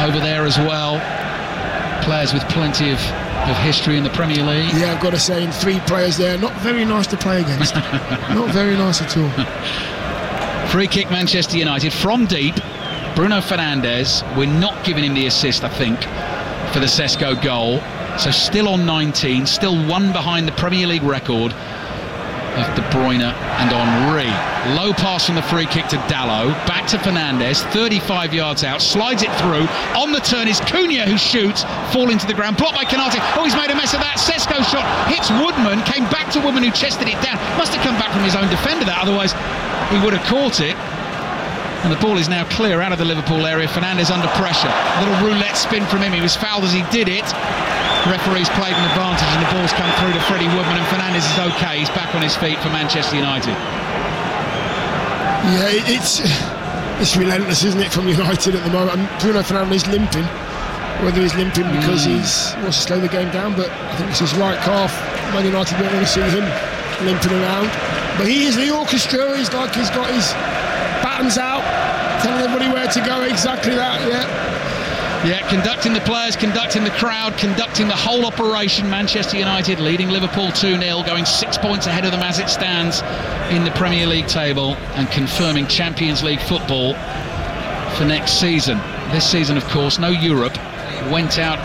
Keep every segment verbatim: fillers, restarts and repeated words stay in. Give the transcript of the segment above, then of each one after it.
over there as well. Players with plenty of, of history in the Premier League. Yeah, I've got to say, and three players there, not very nice to play against. Not very nice at all. Free kick, Manchester United from deep. Bruno Fernandes. We're not giving him the assist, I think, for the Sesko goal. So still on nineteen, still one behind the Premier League record of De Bruyne and Henry. Low pass from the free kick to Dalot, back to Fernandes, thirty-five yards out, slides it through. On the turn is Cunha, who shoots, falling to the ground, blocked by Konate. Oh, he's made a mess of that. Sesko shot hits Woodman, came back to Woodman, who chested it down. Must have come back from his own defender, that, otherwise he would have caught it. And the ball is now clear out of the Liverpool area. Fernandes under pressure. A little roulette spin from him. He was fouled as he did it. Referees played an advantage and the ball's come through to Freddie Woodman, and Fernandes is okay. He's back on his feet for Manchester United. Yeah, it's it's relentless, isn't it, from United at the moment? And Bruno Fernandes limping. Whether he's limping because mm. he's wants to slow the game down, but I think it's his right calf. Man United don't want to see him limping around. But he is the orchestra. He's like he's got his buttons out, telling everybody where to go. Exactly that, yeah. Yeah, conducting the players, conducting the crowd, conducting the whole operation. Manchester United leading Liverpool two nil, going six points ahead of them as it stands in the Premier League table, and confirming Champions League football for next season. This season, of course, no Europe. Went out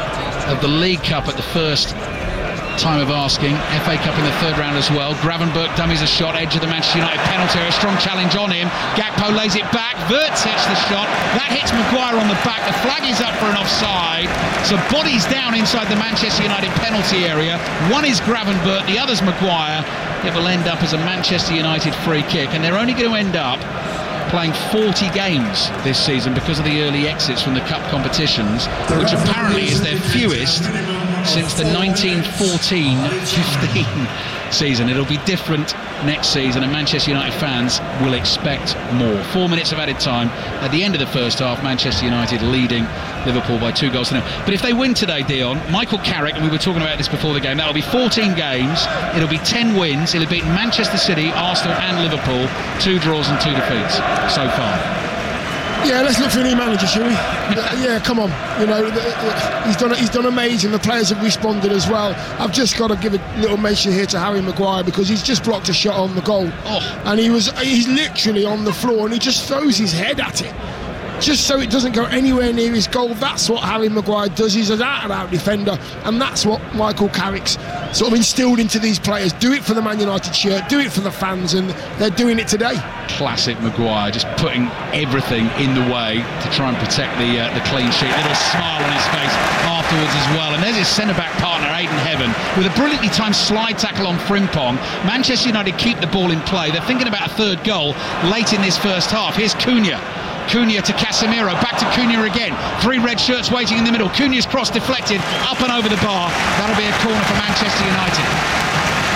of the League Cup at the first time of asking. F A Cup in the third round as well. Gravenberch dummies a shot, edge of the Manchester United penalty area. Strong challenge on him. Gakpo lays it back. Wirtz hits the shot. That hits Maguire on the back. The flag is up for an offside. So bodies down inside the Manchester United penalty area. One is Gravenberch, the other's Maguire. It will end up as a Manchester United free kick, and they're only going to end up playing forty games this season because of the early exits from the cup competitions, which apparently is their fewest since the nineteen fourteen fifteen season. It'll be different next season, and Manchester United fans will expect more. Four minutes of added time at the end of the first half. Manchester United leading Liverpool by two goals to nil. But if they win today, Dion, Michael Carrick, and we were talking about this before the game, that'll be fourteen games, it'll be ten wins, it'll beat Manchester City, Arsenal and Liverpool, two draws and two defeats so far. Yeah, let's look for a new manager, shall we? Yeah, come on. You know, he's done he's done amazing. The players have responded as well. I've just got to give a little mention here to Harry Maguire, because he's just blocked a shot on the goal, oh. and he was he's literally on the floor, and he just throws his head at it, just so it doesn't go anywhere near his goal. That's what Harry Maguire does. He's an out-and-out defender, and that's what Michael Carrick's sort of instilled into these players. Do it for the Man United shirt, do it for the fans, and they're doing it today. Classic Maguire, just putting everything in the way to try and protect the uh, the clean sheet. Little smile on his face afterwards as well. And there's his centre-back partner, Aiden Heaven, with a brilliantly timed slide tackle on Frimpong. Manchester United keep the ball in play. They're thinking about a third goal late in this first half. Here's Cunha. Cunha to Casemiro, back to Cunha again. Three red shirts waiting in the middle. Cunha's cross deflected, up and over the bar. That'll be a corner for Manchester United.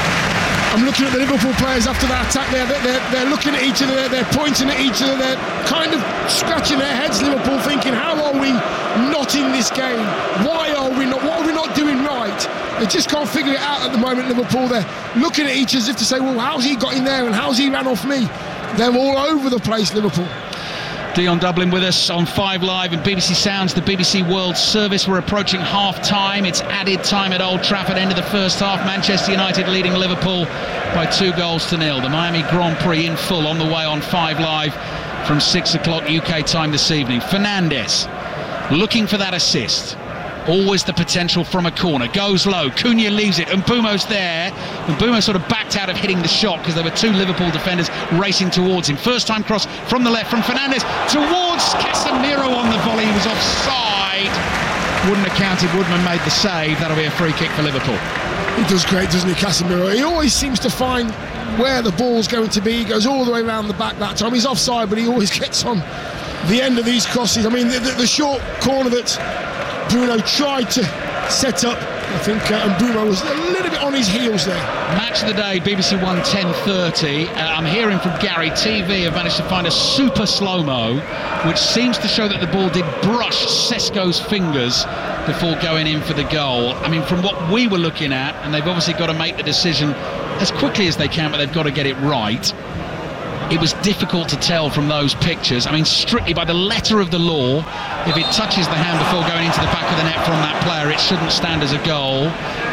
I'm looking at the Liverpool players after that attack there. They're, they're, they're looking at each other, they're, they're pointing at each other, they're kind of scratching their heads, Liverpool, thinking, how are we not in this game? Why are we not? What are we not doing right? They just can't figure it out at the moment, Liverpool. They're looking at each other as if to say, well, how's he got in there and how's he ran off me? They're all over the place, Liverpool. Dion Dublin with us on Five Live and B B C Sounds, the B B C World Service. We're approaching half-time. It's added time at Old Trafford, end of the first half. Manchester United leading Liverpool by two goals to nil. The Miami Grand Prix in full on the way on Five Live from six o'clock U K time this evening. Fernandes looking for that assist. Always the potential from a corner. Goes low. Cunha leaves it. And Mbumo's there. Mbumo sort of backed out of hitting the shot because there were two Liverpool defenders racing towards him. First time cross from the left from Fernandes towards Casemiro on the volley. He was offside. Wouldn't have counted. Woodman made the save. That'll be a free kick for Liverpool. He does great, doesn't he, Casemiro? He always seems to find where the ball's going to be. He goes all the way around the back that time. He's offside, but he always gets on the end of these crosses. I mean, the, the, the short corner that Bruno tried to set up, I think, uh, and Bruno was a little bit on his heels there. Match of the day, B B C One ten thirty. Uh, I'm hearing from Gary, T V have managed to find a super slow-mo, which seems to show that the ball did brush Sesko's fingers before going in for the goal. I mean, from what we were looking at, and they've obviously got to make the decision as quickly as they can, but they've got to get it right. it was difficult to tell from those pictures. I mean, strictly by the letter of the law, if it touches the hand before going into the back of the net from that player, it shouldn't stand as a goal.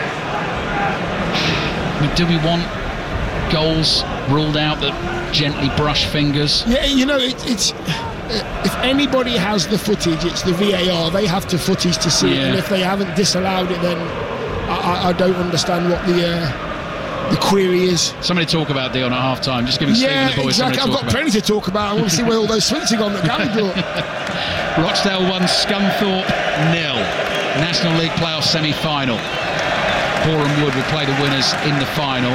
I mean, do we want goals ruled out that gently brush fingers? Yeah, you know, it, it's if anybody has the footage, it's the V A R. They have the footage to see Yeah. it, and if they haven't disallowed it, then I, I don't understand what the uh, the query is. Somebody talk about Dion at half time. Just giving Yeah, Stephen the boys exactly. I've something got to talk plenty to talk about. I want to see where all those swings are gone that Gary brought. about. Rochdale one, Scunthorpe nil. National League playoff semi-final. Boreham Wood will play the winners in the final.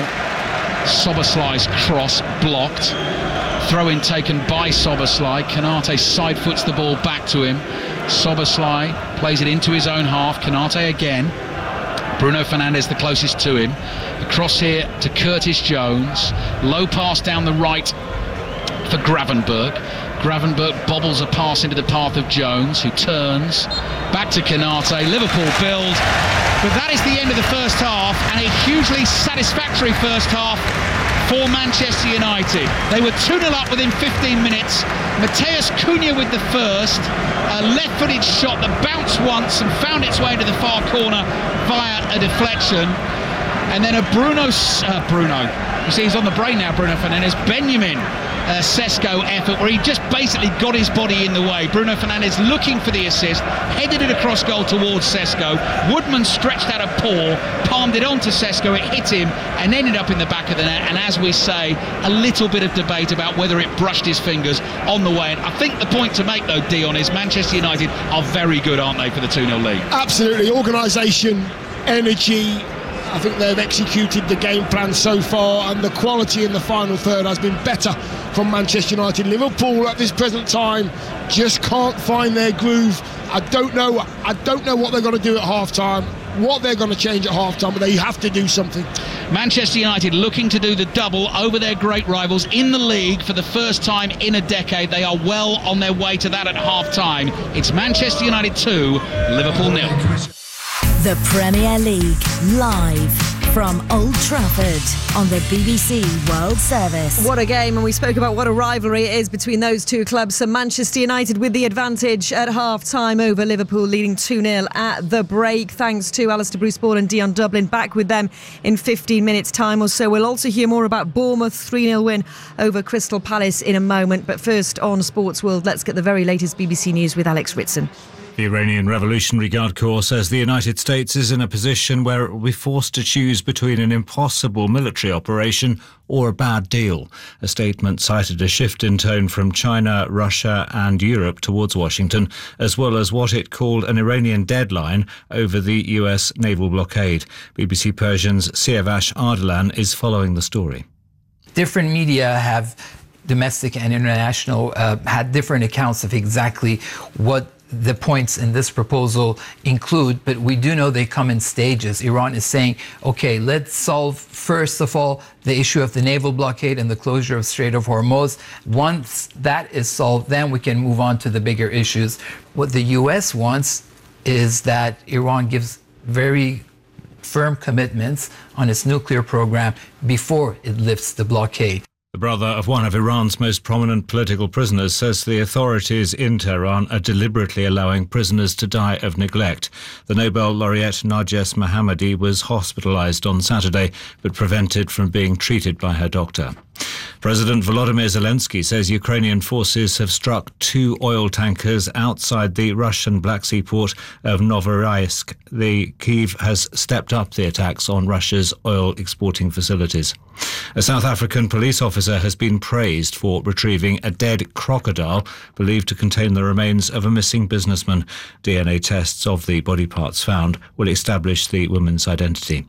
Soberslai's cross blocked. Throw-in taken by Soberslai. Kanate side foots the ball back to him. Soberslai plays it into his own half. Kanate again. Bruno Fernandes the closest to him. Across here to Curtis Jones. Low pass down the right for Gravenberg. Gravenberg bobbles a pass into the path of Jones, who turns back to Kanate. Liverpool build, but that is the end of the first half, and a hugely satisfactory first half for Manchester United. They were two nil up within fifteen minutes. Mateus Cunha with the first, a left-footed shot that bounced once and found its way into the far corner via a deflection. And then a Bruno, uh, Bruno, you see he's on the brain now, Bruno Fernandes, Benjamin uh, Sesko effort where he just basically got his body in the way. Bruno Fernandes looking for the assist, headed it across goal towards Sesko. Woodman stretched out a paw, palmed it onto Sesko, it hit him and ended up in the back of the net. And as we say, a little bit of debate about whether it brushed his fingers on the way. And I think the point to make though, Dion, is Manchester United are very good, aren't they, for the two nil lead? Absolutely. Organisation, energy. I think they've executed the game plan so far, and the quality in the final third has been better from Manchester United. Liverpool at this present time just can't find their groove. I don't know I don't know what they're going to do at half time, what they're going to change at half time, but they have to do something. Manchester United looking to do the double over their great rivals in the league for the first time in a decade. They are well on their way to that at half time. It's Manchester United two, Liverpool nil. The Premier League, live from Old Trafford on the B B C World Service. What a game, and we spoke about what a rivalry it is between those two clubs. So Manchester United with the advantage at half-time over Liverpool, leading two nil at the break, thanks to Alistair Bruce-Ball and Dion Dublin. Back with them in fifteen minutes' time or so. We'll also hear more about Bournemouth's three nil win over Crystal Palace in a moment. But first, on Sports World, let's get the very latest B B C News with Alex Ritson. The Iranian Revolutionary Guard Corps says the United States is in a position where it will be forced to choose between an impossible military operation or a bad deal. A statement cited a shift in tone from China, Russia and Europe towards Washington, as well as what it called an Iranian deadline over the U S naval blockade. B B C Persian's Siavash Ardalan is following the story. Different media have, domestic and international, uh, had different accounts of exactly what the points in this proposal include, but we do know they come in stages. Iran is saying, okay, let's solve first of all the issue of the naval blockade and the closure of Strait of Hormuz. Once that is solved, then we can move on to the bigger issues. What the U S wants is that Iran gives very firm commitments on its nuclear program before it lifts the blockade. The brother of one of Iran's most prominent political prisoners says the authorities in Tehran are deliberately allowing prisoners to die of neglect. The Nobel laureate Narges Mohammadi was hospitalized on Saturday, but prevented from being treated by her doctor. President Volodymyr Zelensky says Ukrainian forces have struck two oil tankers outside the Russian Black Sea port of Novorossiysk. The Kyiv has stepped up the attacks on Russia's oil exporting facilities. A South African police officer has been praised for retrieving a dead crocodile believed to contain the remains of a missing businessman. D N A tests of the body parts found will establish the woman's identity.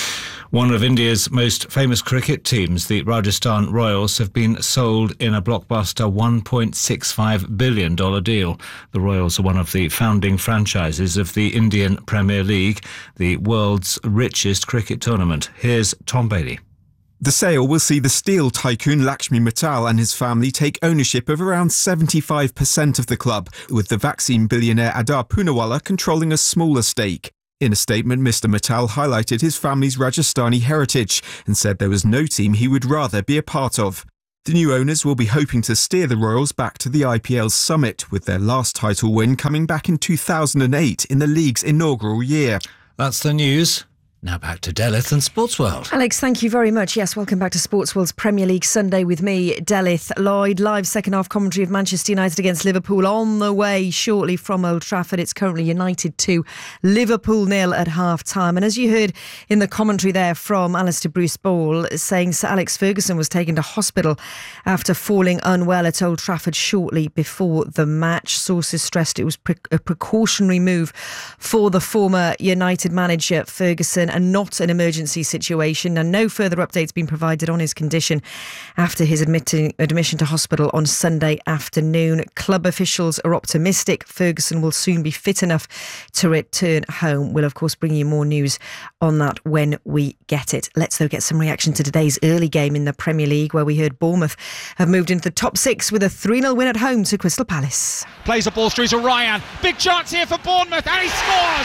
One of India's most famous cricket teams, the Rajasthan Royals, have been sold in a blockbuster one point six five billion dollars deal. The Royals are one of the founding franchises of the Indian Premier League, the world's richest cricket tournament. Here's Tom Bailey. The sale will see the steel tycoon Lakshmi Mittal and his family take ownership of around seventy-five percent of the club, with the vaccine billionaire Adar Poonawalla controlling a smaller stake. In a statement, Mister Mittal highlighted his family's Rajasthani heritage and said there was no team he would rather be a part of. The new owners will be hoping to steer the Royals back to the I P L's summit, with their last title win coming back in two thousand eight in the league's inaugural year. That's the news. Now back to Delith and Sports World. Alex, thank you very much. Yes, welcome back to Sports World's Premier League Sunday with me, Delith Lloyd. Live second half commentary of Manchester United against Liverpool on the way shortly from Old Trafford. It's currently United two, Liverpool nil at half time. And as you heard in the commentary there from Alistair Bruce-Ball, saying Sir Alex Ferguson was taken to hospital after falling unwell at Old Trafford shortly before the match. Sources stressed it was pre- a precautionary move for the former United manager Ferguson, and not an emergency situation. And no further updates been provided on his condition after his admitting, admission to hospital on Sunday afternoon. Club officials are optimistic Ferguson will soon be fit enough to return home. We'll of course bring you more news on that when we get it. Let's though get some reaction to today's early game in the Premier League, where we heard Bournemouth have moved into the top six with a three nil win at home to Crystal Palace. Plays the ball through to Ryan. Big chance here for Bournemouth, and he scores!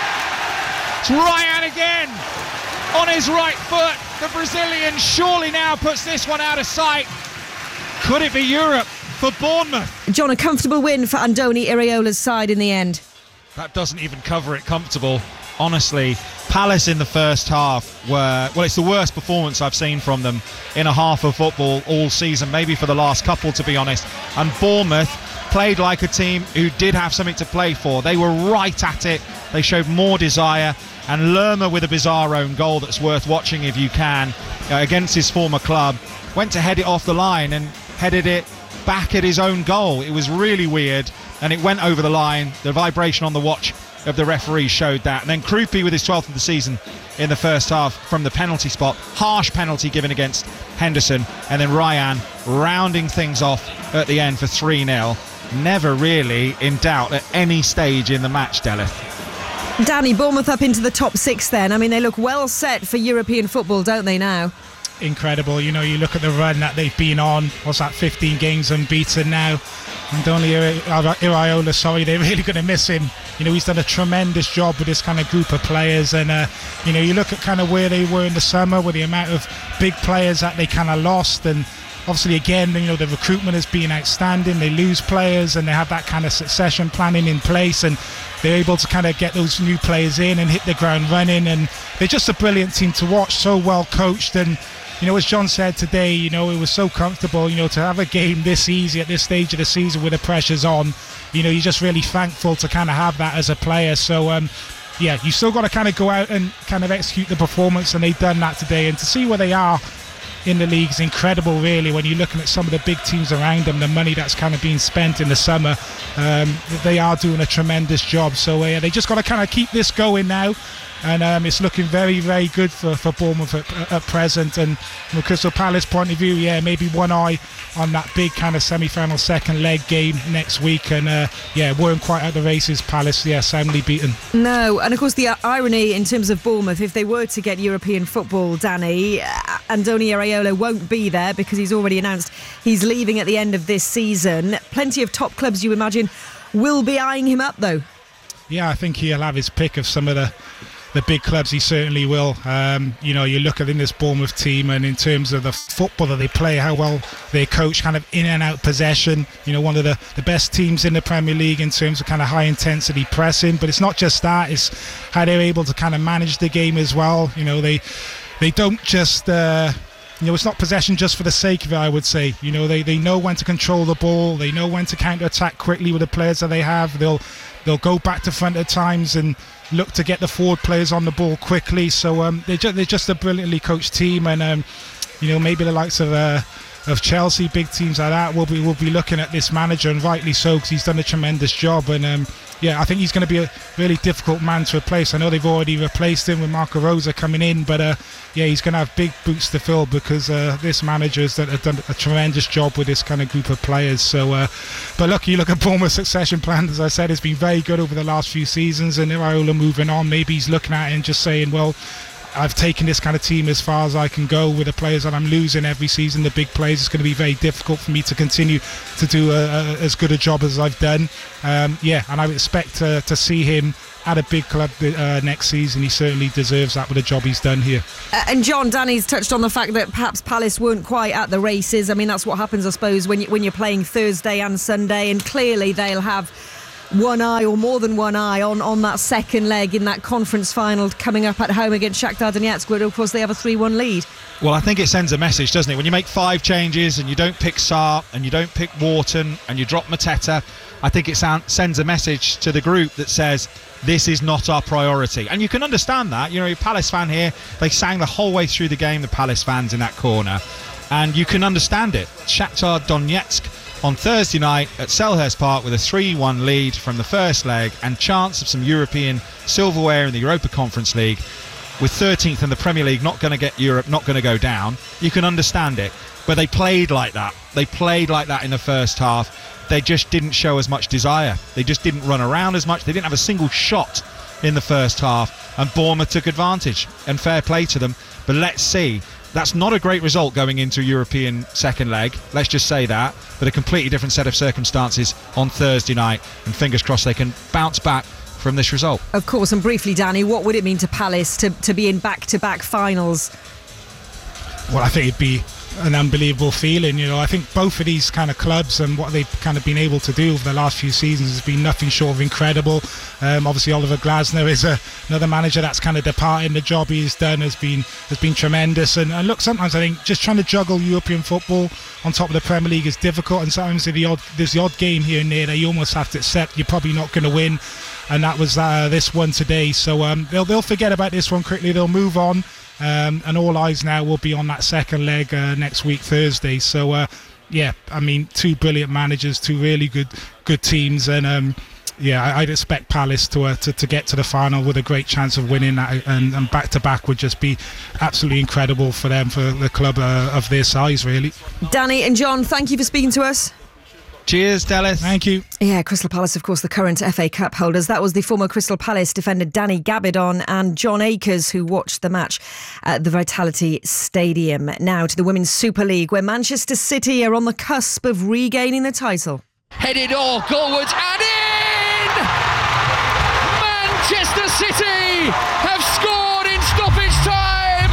It's Ryan again on his right foot. The Brazilian surely now puts this one out of sight. Could it be Europe for Bournemouth? John, a comfortable win for Andoni Iraola's side in the end. That doesn't even cover it comfortable. Honestly, Palace in the first half were, well, it's the worst performance I've seen from them in a half of football all season, maybe for the last couple, to be honest. And Bournemouth played like a team who did have something to play for. They were right at it. They showed more desire. And Lerma with a bizarre own goal that's worth watching if you can, uh, against his former club, went to head it off the line and headed it back at his own goal. It was really weird, and it went over the line. The vibration on the watch of the referee showed that. And then Krupi with his twelfth of the season in the first half from the penalty spot. Harsh penalty given against Henderson. And then Ryan rounding things off at the end for three nil. Never really in doubt at any stage in the match, Delith. Danny, Bournemouth up into the top six then. I mean, they look well set for European football, don't they now? Incredible. You know, you look at the run that they've been on. What's that, fifteen games unbeaten now? And only Iraola, sorry, they're really going to miss him. You know, he's done a tremendous job with this kind of group of players. And, uh, you know, you look at kind of where they were in the summer with the amount of big players that they kind of lost. And obviously, again, you know, the recruitment has been outstanding. They lose players and they have that kind of succession planning in place. And they're able to kind of get those new players in and hit the ground running. And they're just a brilliant team to watch, so well coached. And, you know, as John said today, you know, it was so comfortable, you know, to have a game this easy at this stage of the season with the pressures on. You know, you're just really thankful to kind of have that as a player. So, um, yeah, you still got to kind of go out and kind of execute the performance, and they've done that today. And to see where they are in the league is incredible, really, when you're looking at some of the big teams around them, the money that's kind of being spent in the summer. Um, they are doing a tremendous job. So, uh, yeah, they just got to kind of keep this going now. And um, it's looking very, very good for, for Bournemouth at, at present. And from a Crystal Palace point of view, yeah, maybe one eye on that big kind of semi-final second leg game next week. And uh, yeah, weren't quite at the races. Palace, yeah, soundly beaten. No, and of course the irony in terms of Bournemouth, if they were to get European football, Danny, Andoni Iraola won't be there because he's already announced he's leaving at the end of this season. Plenty of top clubs, you imagine, will be eyeing him up though. Yeah, I think he'll have his pick of some of the the big clubs. He certainly will. Um, you know, you look at in this Bournemouth team, and in terms of the football that they play, how well they coach, kind of in and out possession. You know, one of the, the best teams in the Premier League in terms of kind of high intensity pressing. But it's not just that; it's how they're able to kind of manage the game as well. You know, they they don't just. Uh, You know, it's not possession just for the sake of it, I would say. You know, they, they know when to control the ball. They know when to counter-attack quickly with the players that they have. They'll they'll go back to front at times and look to get the forward players on the ball quickly. So um, they're, just, they're just a brilliantly coached team. And, um, you know, maybe the likes of uh, of Chelsea, big teams like that, will be, will be looking at this manager, and rightly so, because he's done a tremendous job. And, um, yeah, I think he's going to be a really difficult man to replace. I know they've already replaced him with Marco Rosa coming in, but uh, yeah, he's going to have big boots to fill, because uh, this manager has done, done a tremendous job with this kind of group of players. So, uh, but look, you look at Bournemouth's succession plan, as I said, it's been very good over the last few seasons, and Iraola moving on, maybe he's looking at it and just saying, well, I've taken this kind of team as far as I can go with the players that I'm losing every season, the big players. It's going to be very difficult for me to continue to do a, a, as good a job as I've done. Um, yeah, and I would expect to, to see him at a big club uh, next season. He certainly deserves that with the job he's done here. Uh, and John, Danny's touched on the fact that perhaps Palace weren't quite at the races. I mean, that's what happens, I suppose, when, you, when you're playing Thursday and Sunday, and clearly they'll have one eye or more than one eye on, on that second leg in that conference final coming up at home against Shakhtar Donetsk, where of course they have a three one lead. Well, I think it sends a message, doesn't it? When you make five changes and you don't pick Sarr and you don't pick Wharton and you drop Mateta, I think it sound, sends a message to the group that says this is not our priority. And you can understand that. You know, you're a Palace fan here. They sang the whole way through the game, the Palace fans in that corner. And you can understand it. Shakhtar Donetsk on Thursday night at Selhurst Park with a three one lead from the first leg and chance of some European silverware in the Europa Conference League, with thirteenth in the Premier League, not going to get Europe, not going to go down. You can understand it. But they played like that. They played like that in the first half. They just didn't show as much desire. They just didn't run around as much. They didn't have a single shot in the first half. And Bournemouth took advantage. And fair play to them. But let's see. That's not a great result going into a European second leg, let's just say that, but a completely different set of circumstances on Thursday night, and fingers crossed they can bounce back from this result. Of course, and briefly, Danny, what would it mean to Palace to, to be in back-to-back finals? Well, I think it'd be an unbelievable feeling. You know, I think both of these kind of clubs and what they've kind of been able to do over the last few seasons has been nothing short of incredible. Um, obviously, Oliver Glasner is a, another manager that's kind of departing. The job he's done has been has been tremendous. And, and look, sometimes I think just trying to juggle European football on top of the Premier League is difficult. And sometimes the odd, there's the odd game here and there that you almost have to accept you're probably not going to win. And that was uh, this one today. So um, they'll they'll forget about this one quickly. They'll move on. Um, and all eyes now will be on that second leg uh, next week, Thursday. So, uh, yeah, I mean, two brilliant managers, two really good good teams. And, um, yeah, I'd expect Palace to, uh, to to get to the final with a great chance of winning that. And, and back-to-back would just be absolutely incredible for them, for the club uh, of their size, really. Danny and John, thank you for speaking to us. Cheers, Dallas. Thank you. Yeah, Crystal Palace, of course, the current F A Cup holders. That was the former Crystal Palace defender Danny Gabidon and John Akers, who watched the match at the Vitality Stadium. Now to the Women's Super League, where Manchester City are on the cusp of regaining the title. Headed all goalwards and in! Manchester City have scored in stoppage time!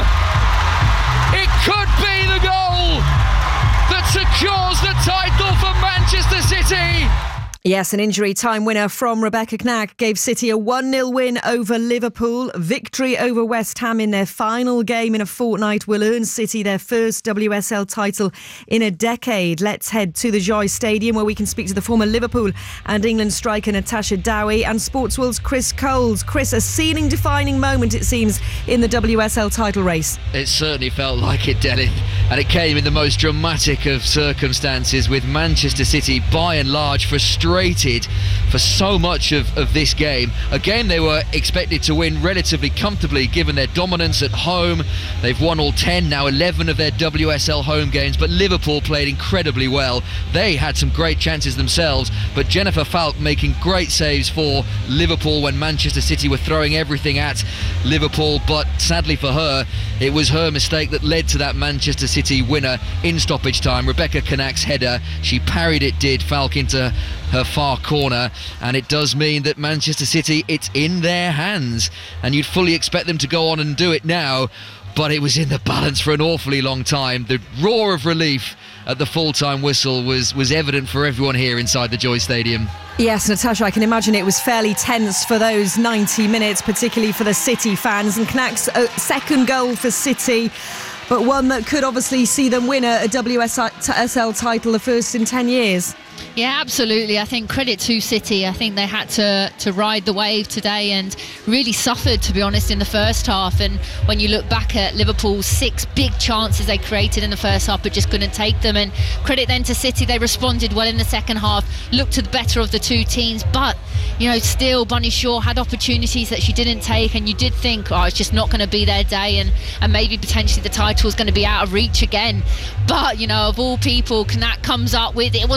It could be the goal that secures the title for Manchester City. Yes, an injury time winner from Rebecca Knack gave City a one nil win over Liverpool. Victory over West Ham in their final game in a fortnight will earn City their first W S L title in a decade. Let's head to the Joy Stadium, where we can speak to the former Liverpool and England striker Natasha Dowie and Sportsworld's Chris Coles. Chris, a scene-defining moment, it seems, in the W S L title race. It certainly felt like it, Delith, and it came in the most dramatic of circumstances, with Manchester City by and large frustrated for so much of, of this game. A game they were expected to win relatively comfortably given their dominance at home. They've won all ten, now eleven of their W S L home games, but Liverpool played incredibly well. They had some great chances themselves, but Jennifer Falk making great saves for Liverpool when Manchester City were throwing everything at Liverpool. But sadly for her, it was her mistake that led to that Manchester City winner in stoppage time. Rebecca Knack's header, she parried it, did Falk into her far corner, and it does mean that Manchester City, it's in their hands, and you'd fully expect them to go on and do it now, but it was in the balance for an awfully long time. The roar of relief at the full-time whistle was was evident for everyone here inside the Joy Stadium. Yes, Natasha, I can imagine it was fairly tense for those ninety minutes, particularly for the City fans. And Knack's uh, second goal for City, but one that could obviously see them win a, a W S L title, the first in ten years. Yeah, absolutely. I think credit to City. I think they had to to ride the wave today and really suffered, to be honest, in the first half. And when you look back at Liverpool's six big chances they created in the first half but just couldn't take them. And credit then to City, they responded well in the second half, looked to the better of the two teams. But, you know, still Bunny Shaw had opportunities that she didn't take, and you did think, oh, it's just not going to be their day, and, and maybe potentially the title is going to be out of reach again. But, you know, of all people, Knack comes up with, it wasn't the cleanest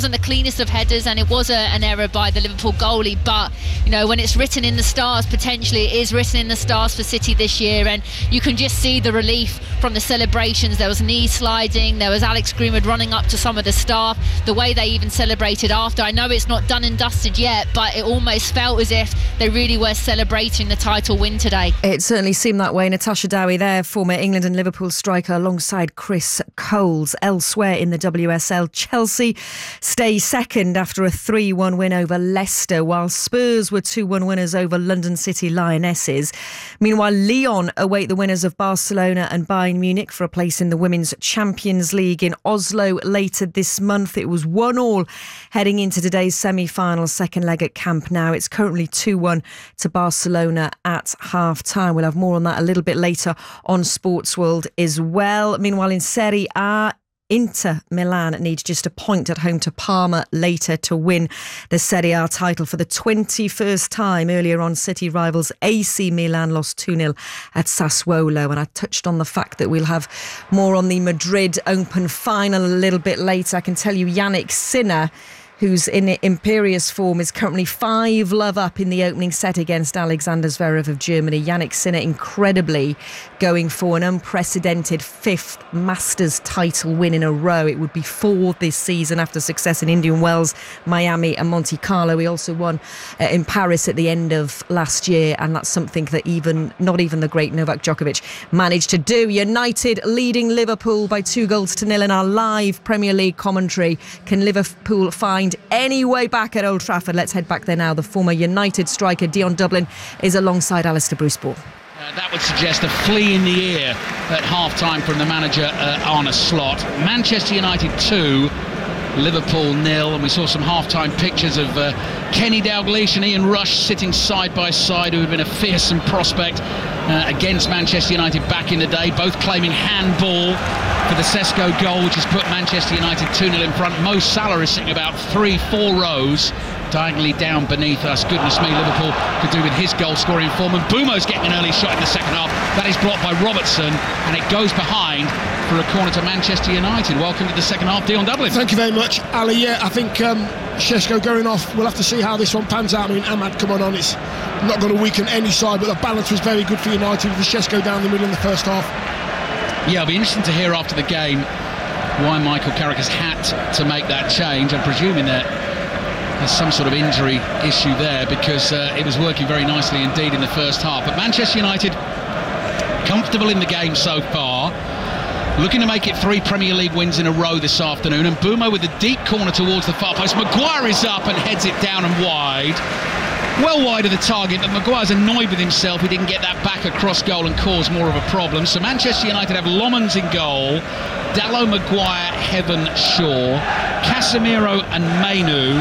cleanest of headers, and it was a, an error by the Liverpool goalie. But you know, when it's written in the stars, potentially it is written in the stars for City this year, and you can just see the relief from the celebrations. There was knee sliding, there was Alex Greenwood running up to some of the staff, the way they even celebrated after. I know it's not done and dusted yet, but it almost felt as if they really were celebrating the title win today. It certainly seemed that way. Natasha Dowie there, former England and Liverpool striker, alongside Chris Coles. Elsewhere in the W S L, Chelsea stay second after a three one win over Leicester, while Spurs were two one winners over London City Lionesses. Meanwhile, Lyon await the winners of Barcelona and Bayern Munich for a place in the Women's Champions League in Oslo later this month. It was one all heading into today's semi-final second leg at Camp Nou. It's currently two one to Barcelona at half-time. We'll have more on that a little bit later on Sports World as well. Meanwhile, in Serie A, Inter Milan needs just a point at home to Parma later to win the Serie A title for the twenty-first time. Earlier on, City rivals A C Milan lost two nil at Sassuolo. And I touched on the fact that we'll have more on the Madrid Open final a little bit later. I can tell you Yannick Sinner, who's in imperious form, is currently five love up in the opening set against Alexander Zverev of Germany. Yannick Sinner incredibly going for an unprecedented fifth Masters title win in a row. It would be four this season after success in Indian Wells, Miami and Monte Carlo. He also won uh, in Paris at the end of last year, and that's something that even not even the great Novak Djokovic managed to do. United leading Liverpool by two goals to nil in our live Premier League commentary. Can Liverpool find any way back at Old Trafford? Let's head back there now. The former United striker Dion Dublin is alongside Alistair Bruce-Ball. Uh, that would suggest a flea in the ear at half-time from the manager uh, Arne Slot. Manchester United two, Liverpool nil, and we saw some half-time pictures of uh, Kenny Dalglish and Ian Rush sitting side by side, who had been a fearsome prospect uh, against Manchester United back in the day, both claiming handball for the Sesko goal, which has put Manchester United two nil in front. Mo Salah is sitting about three, four rows diagonally down beneath us. Goodness me, Liverpool could do with his goal scoring form, and Bumo's getting an early shot in the second half. That is blocked by Robertson, and it goes behind for a corner to Manchester United. Welcome to the second half, Dion Dublin. Thank you very much, Ali. Yeah, I think um, Sesko going off, we'll have to see how this one pans out. I mean, Ahmad coming on, it's not going to weaken any side, but the balance was very good for United with Sesko down the middle in the first half. Yeah, it'll be interesting to hear after the game why Michael Carrick has had to make that change. I'm presuming that there's some sort of injury issue there, because uh, it was working very nicely indeed in the first half. But Manchester United comfortable in the game so far, looking to make it three Premier League wins in a row this afternoon. And Bumo with a deep corner towards the far post. Maguire is up and heads it down and wide. Well wide of the target, but Maguire's annoyed with himself. He didn't get that back across goal and cause more of a problem. So Manchester United have Lomans in goal, Dalot, Maguire, Heaven, Shaw, Casemiro and Mainu,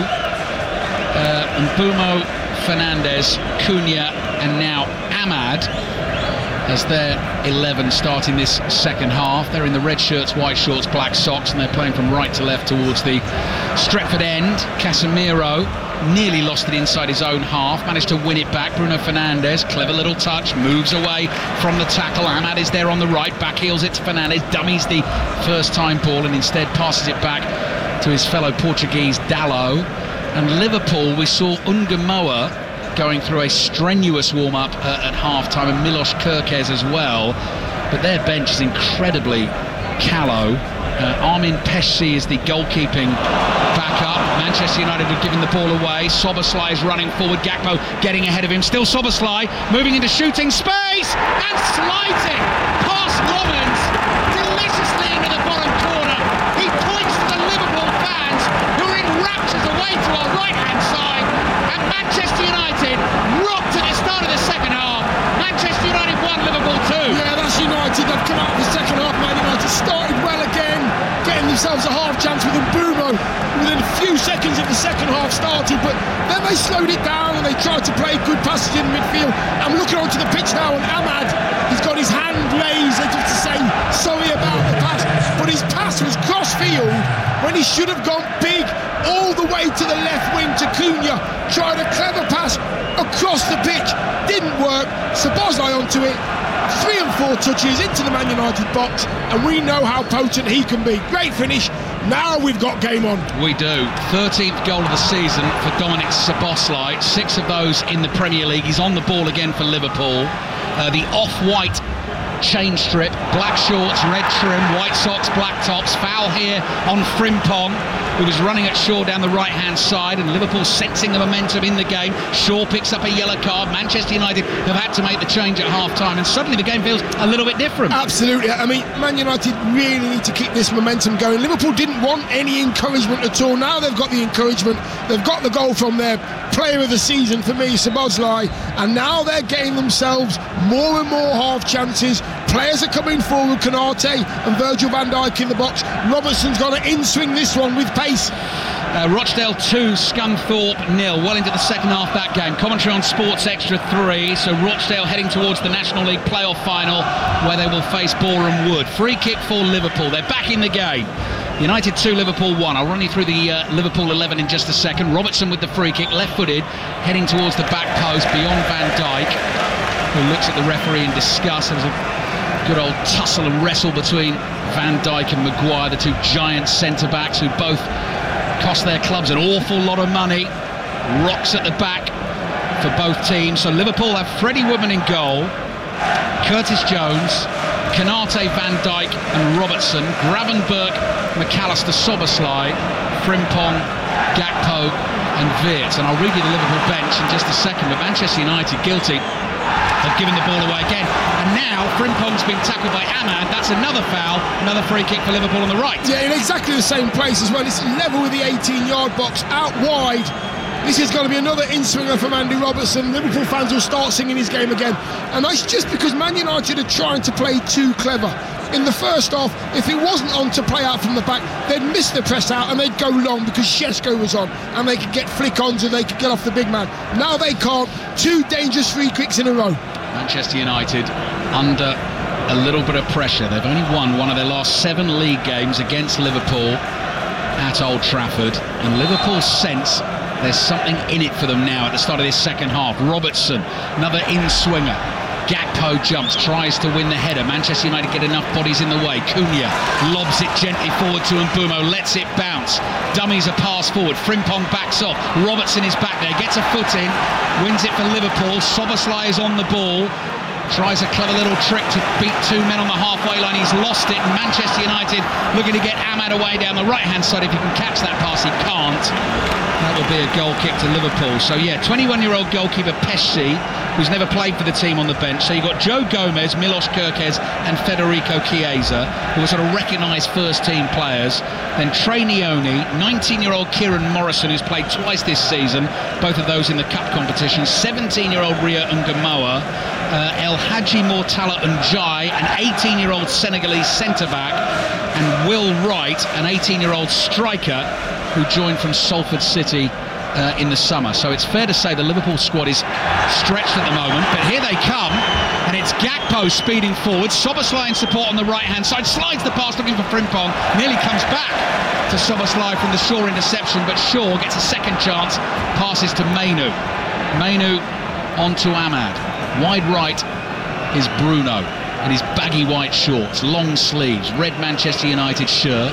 uh, and Bumo, Fernandes, Cunha and now Ahmad as their eleven starting this second half. They're in the red shirts, white shorts, black socks, and they're playing from right to left towards the Stretford end. Casemiro nearly lost it inside his own half, managed to win it back. Bruno Fernandes, clever little touch, moves away from the tackle. Ahmad is there on the right, backheels it to Fernandes, dummies the first time ball and instead passes it back to his fellow Portuguese Dalot. And Liverpool, we saw Ungamoa going through a strenuous warm-up uh, at half-time, and Milos Kerkez as well, but their bench is incredibly callow. Uh, Armin Pesci is the goalkeeping backup. Manchester United have given the ball away. Szoboszlai is running forward, Gakpo getting ahead of him, still Szoboszlai moving into shooting space and sliding past Robbins deliciously into the bottom corner. He points to the Liverpool fans who are in raptures away to our right hand side, and Manchester United rocked at the start of the second half. Manchester United won, Liverpool two. Yeah, that's United. They've come out of the second half. Man United started well again, getting themselves a half chance with Mbumo within a few seconds of the second half started, but then they slowed it down and they tried to play good passes in midfield. I'm looking onto the pitch now, and Ahmad, he's got his hand raised as if to say sorry about the pass, but his pass was cross field when he should have gone big all the way to the left wing to Cunha. Tried a clever pass across the pitch, didn't work. Szoboszlai onto it, three and four touches into the Man United box, and we know how potent he can be. Great finish, Now we've got game on. We do. thirteenth goal of the season for Dominic Szoboszlai. Six of those in the Premier League. He's on the ball again for Liverpool. Uh, the off-white chain strip, black shorts, red trim, white socks, black tops. Foul here on Frimpong, who was running at Shaw down the right-hand side, and Liverpool sensing the momentum in the game. Shaw picks up a yellow card. Manchester United have had to make the change at half-time, and suddenly the game feels a little bit different. Absolutely. I mean, Man United really need to keep this momentum going. Liverpool didn't want any encouragement at all. Now they've got the encouragement. They've got the goal from their player of the season, for me, Szoboszlai, and now they're getting themselves more and more half chances. Players are coming forward. Konate and Virgil van Dijk in the box. Robertson's got to in-swing this one with pace. Uh, Rochdale two, Scunthorpe nil. Well into the second half that game. Commentary on Sports Extra three. So Rochdale heading towards the National League playoff final, where they will face Boreham Wood. Free kick for Liverpool. They're back in the game. United two, Liverpool one. I'll run you through the uh, Liverpool eleven in just a second. Robertson with the free kick, left-footed, heading towards the back post beyond Van Dijk, who looks at the referee in disgust. There was a good old tussle and wrestle between Van Dijk and Maguire, the two giant centre-backs who both cost their clubs an awful lot of money. Rocks at the back for both teams. So Liverpool have Freddie Woodman in goal, Curtis Jones, Konate, Van Dijk and Robertson, Gravenberch, McAllister, Szoboszlai, Frimpong, Gakpo and Wirtz. And I'll read you the Liverpool bench in just a second, but Manchester United guilty of giving the ball away again. And now Frimpong's been tackled by Ahmad. That's another foul, another free kick for Liverpool on the right. Yeah, in exactly the same place as well. It's level with the eighteen-yard box, out wide. This is going to be another in-swinger from Andy Robertson. Liverpool fans will start singing his game again. And that's just because Man United are trying to play too clever. In the first half, if it wasn't on to play out from the back, they'd miss the press out and they'd go long because Šeško was on, and they could get flick-ons and they could get off the big man. Now they can't. Two dangerous free kicks in a row. Manchester United under a little bit of pressure. They've only won one of their last seven league games against Liverpool at Old Trafford, and Liverpool sense there's something in it for them now at the start of this second half. Robertson, another in-swinger. Gakpo jumps, tries to win the header. Manchester United get enough bodies in the way. Cunha lobs it gently forward to Mbeumo, lets it bounce. Dummies a pass forward. Frimpong backs off. Robertson is back there, gets a foot in, wins it for Liverpool. Szoboszlai is on the ball. Tries a clever little trick to beat two men on the halfway line. He's lost it. Manchester United looking to get Ahmad away down the right-hand side. If he can catch that pass, he can't. That will be a goal kick to Liverpool. So yeah, twenty-one-year-old goalkeeper Pesci, who's never played for the team, on the bench. So you've got Joe Gomez, Milos Kerkez and Federico Chiesa, who are sort of recognised first-team players. Then Trey Nioni, nineteen-year-old Kieran Morrison, who's played twice this season, both of those in the cup competition. seventeen-year-old Ria Ngamoa, uh, El Hadji Mortala Njai, an eighteen-year-old Senegalese centre-back, and Will Wright, an eighteen-year-old striker who joined from Salford City uh, in the summer. So it's fair to say the Liverpool squad is stretched at the moment, but here they come, and it's Gakpo speeding forward. Szoboszlai in support on the right-hand side, slides the pass looking for Frimpong, nearly comes back to Szoboszlai from the Shaw interception, but Shaw gets a second chance, passes to Mainu. Mainu on to Ahmad. Wide right is Bruno in his baggy white shorts, long sleeves, red Manchester United shirt.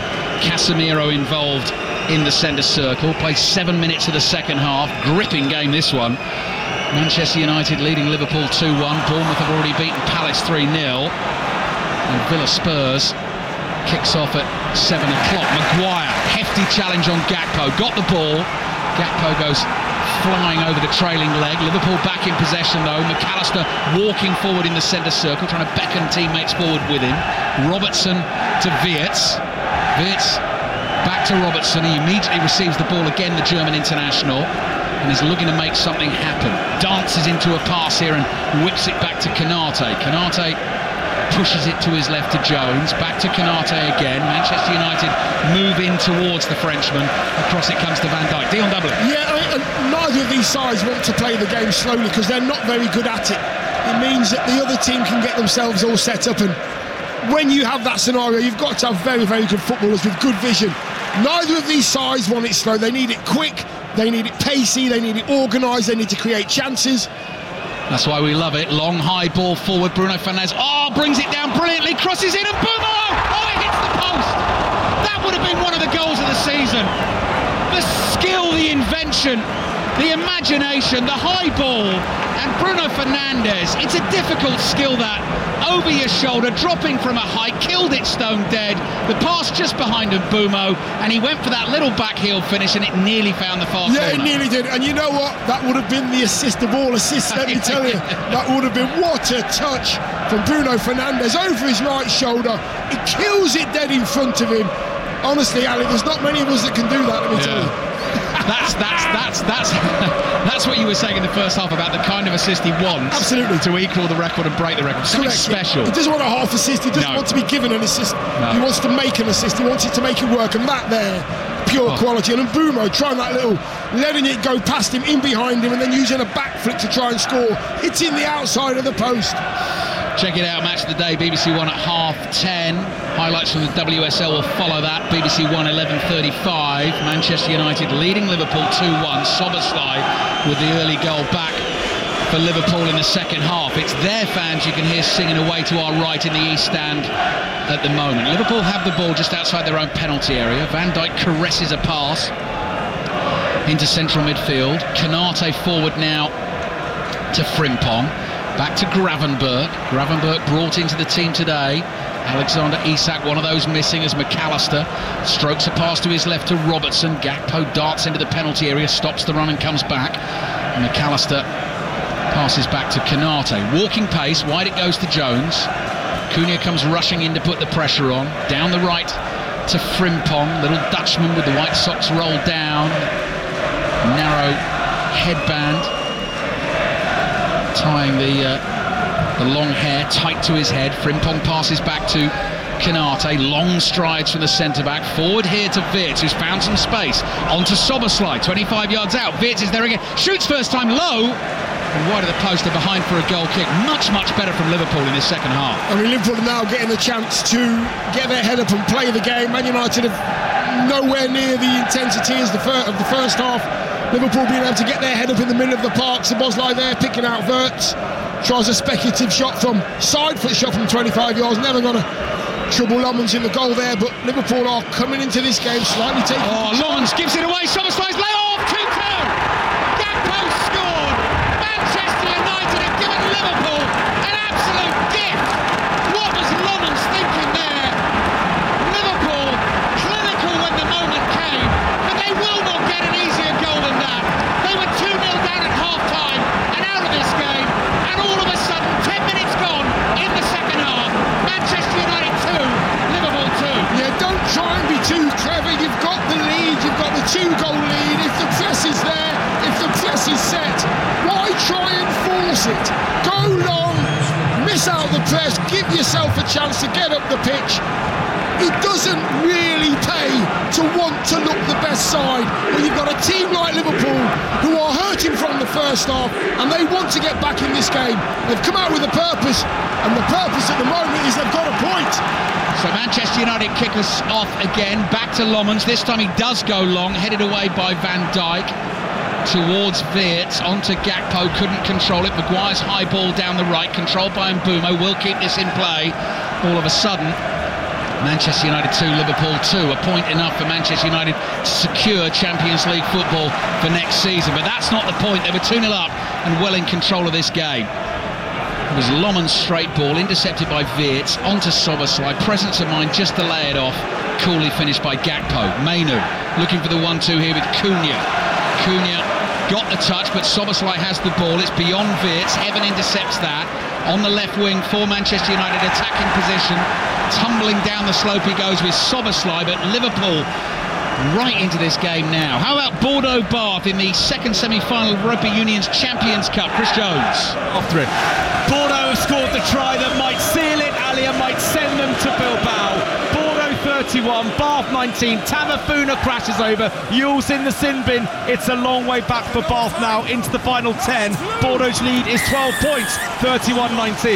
Casemiro involved in the centre circle. Played seven minutes of the second half. Gripping game, this one. Manchester United leading Liverpool two one. Bournemouth have already beaten Palace three nil. And Villa Spurs kicks off at seven o'clock. Maguire, hefty challenge on Gakpo. Got the ball. Gakpo goes flying over the trailing leg. Liverpool back in possession though. McAllister walking forward in the centre circle, trying to beckon teammates forward with him. Robertson to Wirtz. Wirtz back to Robertson. He immediately receives the ball again, the German international, and is looking to make something happen. Dances into a pass here and whips it back to Konate. Konate pushes it to his left to Jones. Back to Konate again. Manchester United move in towards the Frenchman. Across it comes to Van Dijk. Dion Dublin. Yeah, and neither of these sides want to play the game slowly because they're not very good at it. It means that the other team can get themselves all set up, and when you have that scenario, you've got to have very, very good footballers with good vision. Neither of these sides want it slow. They need it quick, they need it pacey, they need it organised, they need to create chances. That's why we love it. Long, high ball forward. Bruno Fernandes, oh, brings it down brilliantly, crosses in, and boom! Oh, oh, it hits the post! That would have been of the goals of the season. The skill, the invention, the imagination, the high ball, and Bruno Fernandes. It's a difficult skill that, over your shoulder, dropping from a height, killed it stone dead. The pass just behind Mbeumo, and he went for that little back heel finish, and it nearly found the far corner. Yeah, it nearly did. And you know what? That would have been the assist of all assists, let me tell you. That would have been, what a touch from Bruno Fernandes over his right shoulder. He kills it dead in front of him. Honestly, Ali, there's not many of us that can do that, let me yeah. tell you. That's that's that's that's that's what you were saying in the first half about the kind of assist he wants. Absolutely. To equal the record and break the record. Something Correct. special. He doesn't want a half assist. He doesn't no. want to be given an assist. No. He wants to make an assist. He wants it to make it work. And that there, pure oh. quality. And Mbeumo trying that little, letting it go past him, in behind him, and then using a backflip to try and score. Hitting the outside of the post. Check it out, Match of the Day, B B C One at half ten. Highlights from the W S L will follow that. B B C One, eleven thirty-five. Manchester United leading Liverpool two one. Szoboszlai with the early goal back for Liverpool in the second half. It's their fans you can hear singing away to our right in the East Stand at the moment. Liverpool have the ball just outside their own penalty area. Van Dijk caresses a pass into central midfield. Konate forward now to Frimpong. Back to Gravenberch. Gravenberch brought into the team today. Alexander Isak, one of those missing, as McAllister strokes a pass to his left to Robertson. Gakpo darts into the penalty area, stops the run and comes back. And McAllister passes back to Konate. Walking pace, wide it goes to Jones. Cunha comes rushing in to put the pressure on. Down the right to Frimpong. Little Dutchman with the white socks rolled down. Narrow headband, tying the uh, the long hair tight to his head. Frimpong passes back to Konate. Long strides from the centre-back. Forward here to Wirtz, who's found some space. On to Szoboszlai, twenty-five yards out. Wirtz is there again. Shoots first time low. And wide of the post, they're behind for a goal kick. Much, much better from Liverpool in this second half. I mean, Liverpool are now getting a chance to get their head up and play the game. Man United have nowhere near the intensity as the fir- of the first half. Liverpool being able to get their head up in the middle of the park. Szoboszlai there picking out Wirtz. Tries a speculative shot from side foot shot from twenty-five yards. Never going to trouble Lomans in the goal there, but Liverpool are coming into this game slightly taking. Oh, Lomans gives it away. Szoboszlai's lay off. two two. Gakpo scored. Manchester United have given Liverpool an absolute gift. What was Lomans thinking there? Liverpool clinical when the moment came, but they will not get an easier goal than that. They were two nil down at half time and out of this game, and all of a sudden ten minutes gone in the second half. Manchester United two, Liverpool two. Yeah, don't try and be too clever. You've got the lead, you've got the two goal lead. If the press is there, if the press is set, why try and force it? Go long, miss out the press, give yourself a chance to get up the pitch. It doesn't really pay to want to look the best side when you've got a team like Liverpool who are hurting from the first half and they want to get back in this game. They've come out with a purpose, and the purpose at the moment is they've got a point. So Manchester United kick us off again, back to Lomans. This time he does go long, headed away by Van Dijk towards Wirtz, onto Gakpo, couldn't control it. Maguire's high ball down the right, controlled by Mbeumo, will keep this in play. All of a sudden, Manchester United two, Liverpool two. A point enough for Manchester United to secure Champions League football for next season. But that's not the point. They were two nil up and well in control of this game. It was Lomans' straight ball, intercepted by Wirtz, onto Szoboszlai. Presence of mind just to lay it off. Coolly finished by Gakpo. Mainu looking for the one two here with Cunha. Cunha got the touch, but Szoboszlai has the ball. It's beyond Wirtz. Heaven intercepts that. On the left wing for Manchester United, attacking position. Tumbling down the slope he goes with Szoboszlai, but Liverpool right into this game now. How about Bordeaux Bath in the second semi-final of Rugby Union's Champions Cup? Chris Jones. After it. Bordeaux have scored the try that might seal it, Ali, and might send them to Bilbao. Bordeaux thirty-one, Bath nineteen. Tamafuna crashes over. Yule's in the sin bin. It's a long way back for Bath now into the final ten. Bordeaux's lead is twelve points, thirty-one nineteen.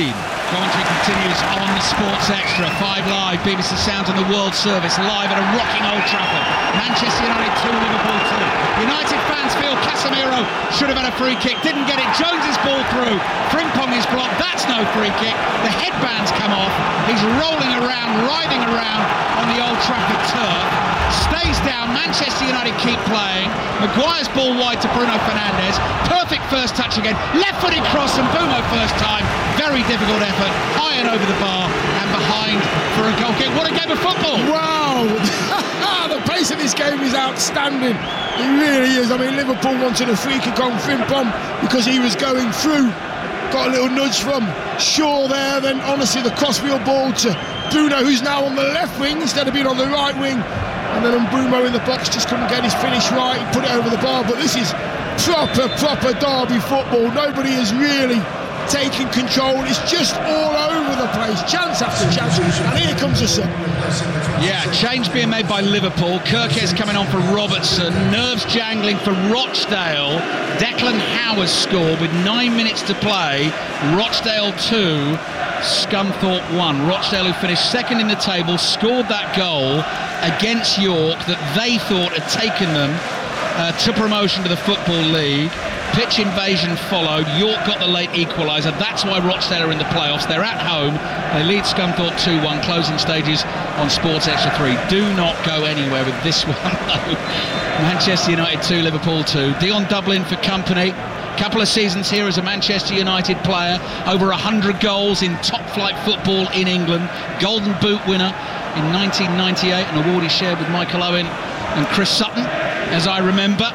Commentary continues on Sports Extra, five Live, B B C Sounds and the World Service, live at a rocking Old Trafford. Manchester United two, Liverpool two. United fans feel Casemiro should have had a free kick, didn't get it. Jones's ball through. Frimpong is blocked, that's no free kick. The headbands come off. He's rolling around, writhing around on the Old Trafford turf. Stays down, Manchester United keep playing. Maguire's ball wide to Bruno Fernandes. Perfect first touch again. Left-footed cross and Bumo first time. Very difficult effort. High and over the bar and behind for a goal kick. What a game of football! Wow! The pace of this game is outstanding. It really is. I mean, Liverpool wanted a free kick on Frimpong because he was going through. Got a little nudge from Shaw there. Then, honestly, the crossfield ball to Bruno, who's now on the left wing instead of being on the right wing. And then Mbeumo in the box just couldn't get his finish right. He put it over the bar. But this is proper, proper derby football. Nobody is really taking control. It's just all over the place. Chance after chance. And here comes the sun. Yeah, change being made by Liverpool. Kirkes coming on for Robertson. Nerves jangling for Rochdale. Declan Howard scored with nine minutes to play. Rochdale two, Scunthorpe one. Rochdale, who finished second in the table, scored that goal against York that they thought had taken them uh, to promotion to the Football League. Pitch invasion followed. York got the late equaliser. That's why Rochdale are in the playoffs. They're at home. They lead Scunthorpe two one. Closing stages on Sports Extra three. Do not go anywhere with this one, though. Manchester United two, Liverpool two. Dion Dublin for company. Couple of seasons here as a Manchester United player. Over one hundred goals in top-flight football in England. Golden Boot winner in nineteen ninety-eight. An award he shared with Michael Owen and Chris Sutton, as I remember.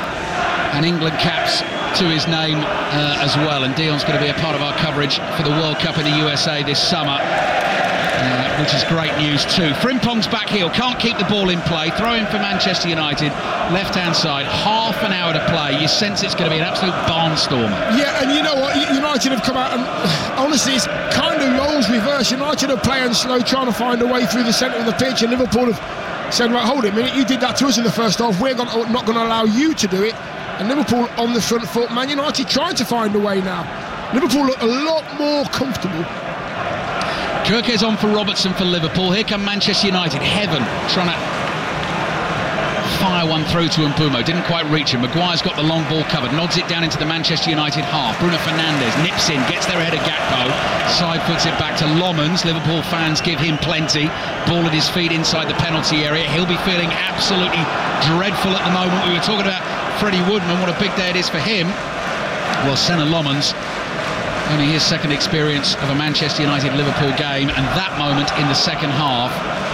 And England caps to his name uh, as well. And Dion's going to be a part of our coverage for the World Cup in the U S A this summer, uh, which is great news too. Frimpong's back heel, can't keep the ball in play. Throw in for Manchester United, left-hand side, half an hour to play. You sense it's going to be an absolute barnstormer. Yeah, and you know what? United have come out and honestly, it's kind of roles reverse. United are playing slow, trying to find a way through the centre of the pitch, and Liverpool have said, right, hold it a minute, you did that to us in the first half, we're not going to allow you to do it. And Liverpool on the front foot. Man United trying to find a way now. Liverpool look a lot more comfortable. Kirkes on for Robertson for Liverpool. Here come Manchester United. Heaven trying to fire one through to Mbeumo. Didn't quite reach him. Maguire's got the long ball covered. Nods it down into the Manchester United half. Bruno Fernandes nips in, gets there ahead of Gakpo. Side puts it back to Lomans. Liverpool fans give him plenty. Ball at his feet inside the penalty area. He'll be feeling absolutely dreadful at the moment. We were talking about Freddie Woodman, what a big day it is for him. Well, Senna Lomans, only his second experience of a Manchester United-Liverpool game, and that moment in the second half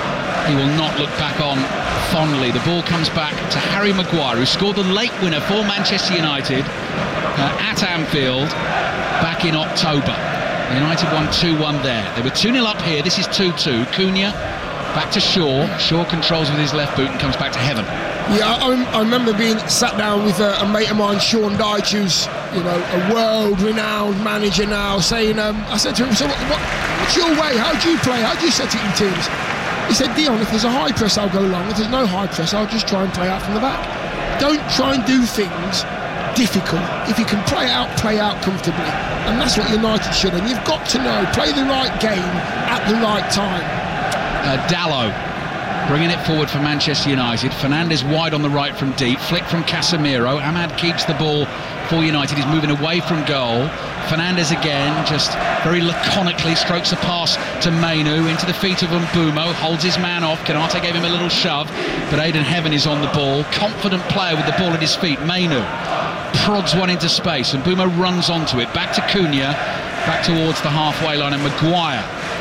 he will not look back on fondly. The ball comes back to Harry Maguire, who scored the late winner for Manchester United uh, at Anfield back in October. United won two one there. They were two nil up here. This is two two. Cunha back to Shaw. Shaw controls with his left boot and comes back to Heaven. Yeah, I, I remember being sat down with a, a mate of mine, Sean Dyche, who's, you know, a world-renowned manager now, saying, um, I said to him, so what, what, what's your way? How do you play? How do you set it in teams? He said, Dion, if there's a high press, I'll go long. If there's no high press, I'll just try and play out from the back. Don't try and do things difficult. If you can play out, play out comfortably. And that's what United should. And you've got to know, play the right game at the right time. Uh, Dalot bringing it forward for Manchester United. Fernandes wide on the right from deep. Flick from Casemiro. Ahmad keeps the ball for United. He's moving away from goal. Fernandes again, just very laconically strokes a pass to Mainu into the feet of Mbeumo. Holds his man off. Konate gave him a little shove, but Aidan Heaven is on the ball. Confident player with the ball at his feet. Mainu prods one into space. Mbeumo runs onto it. Back to Cunha. Back towards the halfway line, and Maguire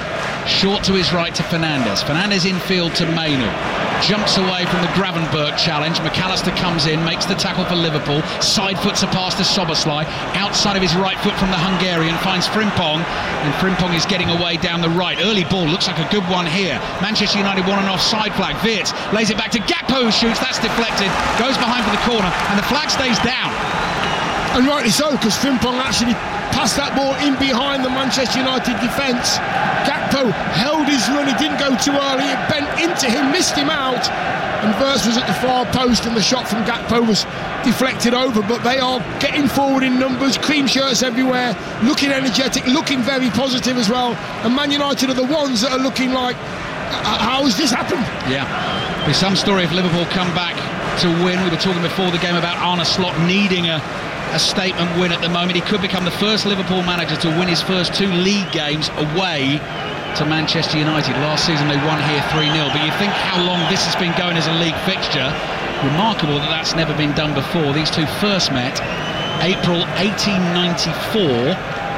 short to his right to Fernandes. Fernandes infield to Mainu. Jumps away from the Gravenberg challenge. McAllister comes in, makes the tackle for Liverpool. Side foots a pass to Soboslai. Outside of his right foot from the Hungarian. Finds Frimpong. And Frimpong is getting away down the right. Early ball looks like a good one here. Manchester United want an offside flag. Wirtz lays it back to Gakpo, who shoots. That's deflected. Goes behind for the corner. And the flag stays down. And rightly so, because Frimpong actually passed that ball in behind the Manchester United defence. Gakpo held his run, he didn't go too early, it bent into him, missed him out, and Wirtz was at the far post and the shot from Gakpo was deflected over. But they are getting forward in numbers, cream shirts everywhere, looking energetic, looking very positive as well, and Man United are the ones that are looking like, how has this happened? Yeah, there's some story if Liverpool come back to win. We were talking before the game about Arne Slot needing a a statement win at the moment. He could become the first Liverpool manager to win his first two league games away to Manchester United. Last season they won here three nil, but you think how long this has been going as a league fixture. Remarkable that that's never been done before. These two first met April eighteen ninety-four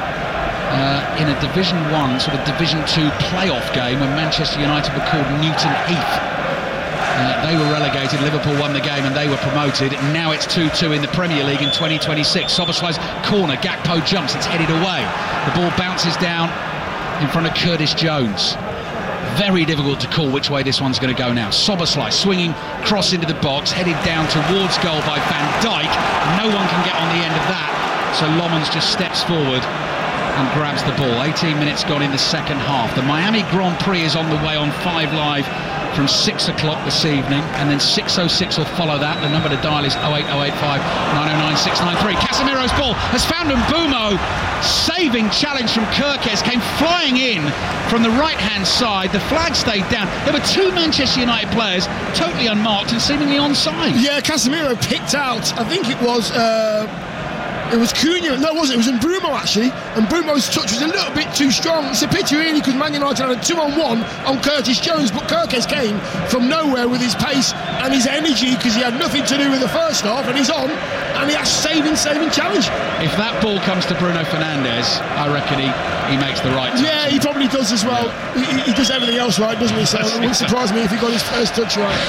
uh, in a Division One, sort of Division Two playoff game when Manchester United were called Newton Heath. Uh, they were relegated, Liverpool won the game and they were promoted. Now it's two two in the Premier League in twenty twenty-six. Szoboszlai's corner, Gakpo jumps, it's headed away. The ball bounces down in front of Curtis Jones. Very difficult to call which way this one's going to go now. Szoboszlai swinging cross into the box, headed down towards goal by Van Dijk. No one can get on the end of that, so Lomans just steps forward and grabs the ball. eighteen minutes gone in the second half. The Miami Grand Prix is on the way on Five Live from six o'clock this evening, and then six oh six will follow that. The number to dial is oh eight oh eight five nine oh nine six nine three. Casemiro's ball has found Mbeumo. Saving challenge from Kerkez, came flying in from the right hand side. The flag stayed down. There were two Manchester United players totally unmarked and seemingly onside. Yeah, Casemiro picked out, I think it was uh, it was Cunha, no it wasn't, it was Mbeumo actually, and Mbeumo's touch was a little bit too strong. It's a pity really, because Man United had a two on one on Curtis Jones, but Kerkez came from nowhere with his pace and his energy, because he had nothing to do with the first half, and he's on and he has saving saving challenge. If that ball comes to Bruno Fernandes, I reckon he, he makes the right touch. Yeah, he probably does as well. He, he does everything else right, doesn't he? So it wouldn't surprise me if he got his first touch right.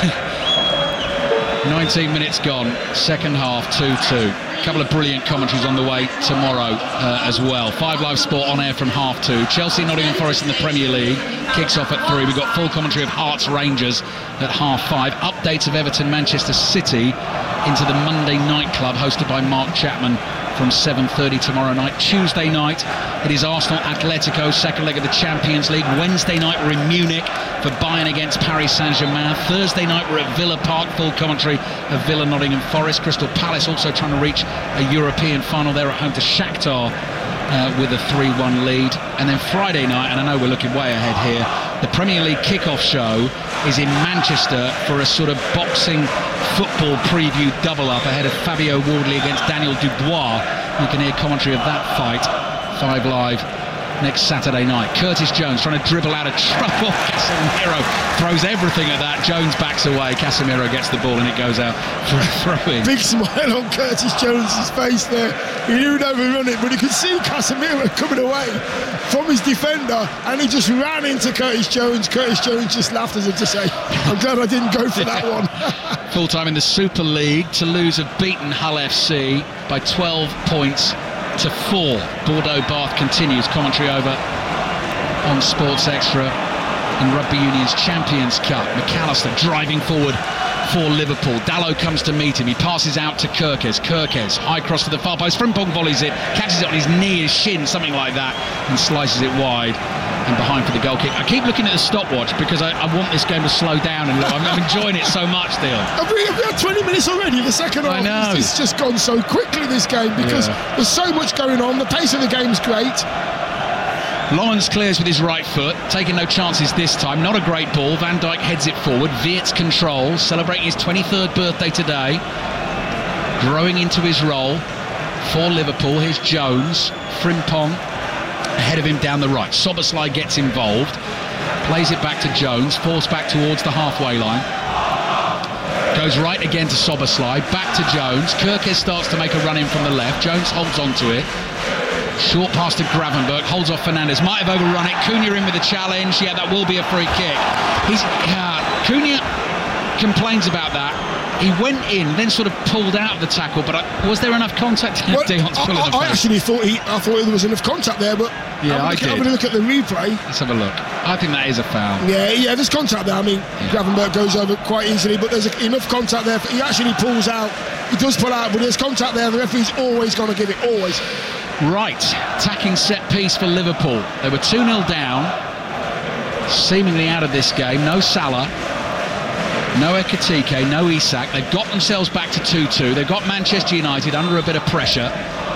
nineteen minutes gone, second half, two two. A couple of brilliant commentaries on the way tomorrow uh, as well. Five Live Sport on air from half two. Chelsea, Nottingham Forest in the Premier League kicks off at three. We've got full commentary of Hearts Rangers at half five. Updates of Everton Manchester City into the Monday Night Club, hosted by Mark Chapman, from seven thirty tomorrow night. Tuesday night it is Arsenal Atletico, second leg of the Champions League. Wednesday night we're in Munich for Bayern against Paris Saint-Germain. Thursday night we're at Villa Park, full commentary of Villa Nottingham Forest. Crystal Palace also trying to reach a European final. They're at home to Shakhtar uh, with a three one lead. And then Friday night, and I know we're looking way ahead here, the Premier League kick-off show is in Manchester for a sort of boxing football preview double-up ahead of Fabio Wardley against Daniel Dubois. You can hear commentary of that fight, Five Live, next Saturday night. Curtis Jones trying to dribble out of trouble. Casemiro throws everything at that. Jones backs away. Casemiro gets the ball and it goes out for a throw-in. Big smile on Curtis Jones' face there. He knew he'd overrun it, but he could see Casemiro coming away from his defender, and he just ran into Curtis Jones. Curtis Jones just laughed as if to say, I'm glad I didn't go for that one. Full time in the Super League, Toulouse have beaten Hull F C by twelve points to four. Bordeaux Bath continues. Commentary over on Sports Extra in Rugby Union's Champions Cup. McAllister driving forward for Liverpool. Dalot comes to meet him. He passes out to Kerkez. Kerkez, high cross to the far post. Frimpong volleys it, catches it on his knee, his shin, something like that, and slices it wide and behind for the goal kick. I keep looking at the stopwatch because I, I want this game to slow down, and I'm, I'm enjoying it so much, Dion. Have we, have we had twenty minutes already? The second half. I know. It's, it's just gone so quickly, this game, because Yeah. there's so much going on. The pace of the game's great. Lawrence clears with his right foot, taking no chances this time. Not a great ball. Van Dijk heads it forward. Wirtz controls, celebrating his twenty-third birthday today. Growing into his role for Liverpool. Here's Jones. Frimpong ahead of him down the right. Szoboszlai gets involved. Plays it back to Jones. Forced back towards the halfway line. Goes right again to Szoboszlai. Back to Jones. Kerkez starts to make a run in from the left. Jones holds on to it. Short pass to Gravenberch, holds off Fernandes, might have overrun it. Cunha in with a challenge. Yeah, that will be a free kick. He's uh, Cunha complains about that. he went in, then sort of pulled out of the tackle, but I, was there enough contact in well, Deon's pull I, in the I face? actually thought he, I thought there was enough contact there, but yeah, having, I a, did. having a look at the replay. Let's have a look. I think that is a foul. Yeah, yeah, there's contact there. I mean, yeah. Gravenberch goes over quite easily, but there's a, enough contact there. For, he actually pulls out. He does pull out, but there's contact there. The referee's always going to give it, always. Right, attacking set piece for Liverpool. They were two nil down, seemingly out of this game. No Salah, no Ekitike, no Isak. They've got themselves back to two two. They've got Manchester United under a bit of pressure.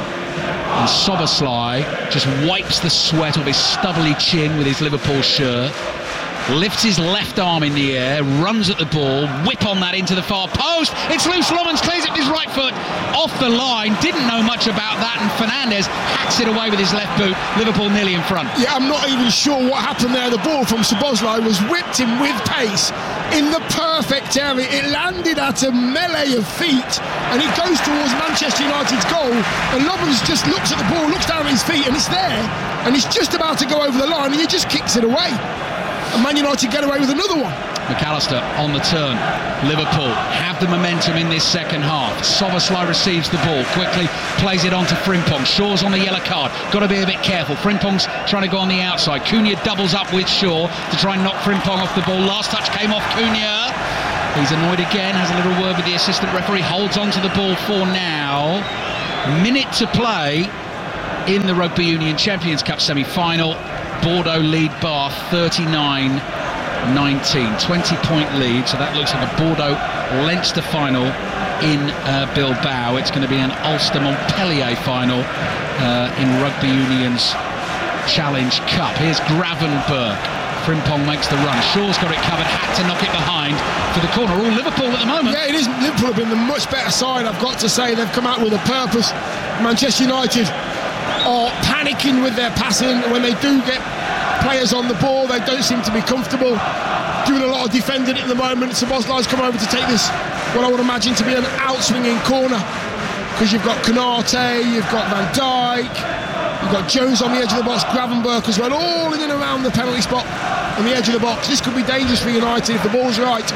And Szoboszlai just wipes the sweat off his stubbly chin with his Liverpool shirt. Lifts his left arm in the air, runs at the ball, whip on that into the far post. It's loose. Lommans clears it with his right foot off the line. Didn't know much about that, and Fernandes hacks it away with his left boot. Liverpool nearly in front. Yeah, I'm not even sure what happened there. The ball from Szoboszlai was whipped in with pace in the perfect area. It landed at a melee of feet, and it goes towards Manchester United's goal. And Lommans just looks at the ball, looks down at his feet, and it's there. And he's just about to go over the line, and he just kicks it away. And Man United get away with another one. McAllister on the turn. Liverpool have the momentum in this second half. Szoboszlai receives the ball quickly, plays it on to Frimpong. Shaw's on the yellow card. Got to be a bit careful. Frimpong's trying to go on the outside. Cunha doubles up with Shaw to try and knock Frimpong off the ball. Last touch came off Cunha. He's annoyed again. Has a little word with the assistant referee. Holds on to the ball for now. Minute to play in the Rugby Union Champions Cup semi-final. Bordeaux lead Bath thirty-nine nineteen, twenty point lead, so that looks like a Bordeaux Leinster final in uh, Bilbao. It's going to be an Ulster Montpellier final uh, in Rugby Union's Challenge Cup. Here's Gravenberch. Frimpong makes the run. Shaw's got it covered, had to knock it behind for the corner. All Liverpool at the moment. Yeah, it is. Liverpool have been the much better side, I've got to say. They've come out with a purpose. Manchester United are panicking with their passing. When they do get players on the ball, they don't seem to be comfortable doing a lot of defending at the moment. Szoboszlai's come over to take this, what I would imagine to be an out-swinging corner, because you've got Konate, you've got Van Dijk, you've got Jones on the edge of the box, Gravenberch as well, all in and around the penalty spot on the edge of the box. This could be dangerous for United if the ball's right.